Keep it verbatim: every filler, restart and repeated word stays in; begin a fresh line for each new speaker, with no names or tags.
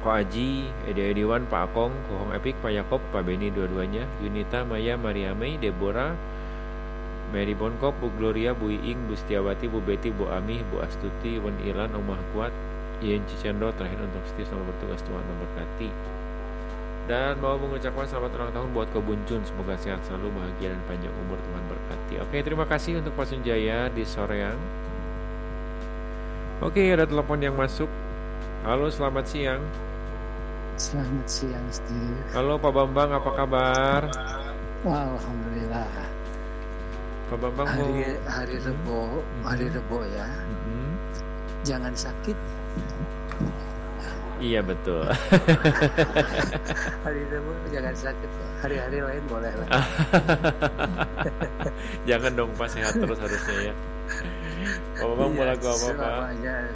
Ko Aji, Ede Ediwan, Pak Akong, Kohong Epik, Pak Yakob, Pak Beni dua-duanya, Yunita, Maya, Maria Mei, Deborah, Mary Bonkop, Bu Gloria, Bu Iing, Bu Setiawati, Bu Betty, Bu Amih, Bu Astuti, Wan Ilan, Omah Kuat, Yen Cicendo, terakhir untuk Steve, selamat bertugas, Tuhan memberkati. Dan mau mengucapkan selamat ulang tahun buat Kebuncun, semoga sehat selalu, bahagia dan panjang umur, Tuhan berkati. Oke, terima kasih untuk Pak Sunjaya di Soreang. Oke, ada telepon yang masuk. Halo, selamat siang.
Selamat siang, Steve.
Halo Pak Bambang, apa kabar?
Wah, alhamdulillah.
Pak Bambang
hari
mau
hari Rebo,
hmm.
hari Rebo ya.
Hmm.
Jangan sakit.
Iya betul.
Hari Rebo jangan sakit. Hari-hari lain boleh lah.
Jangan dong Pak, sehat terus harusnya ya. Pak Bambang mau lagu apa Pak?
Selamanya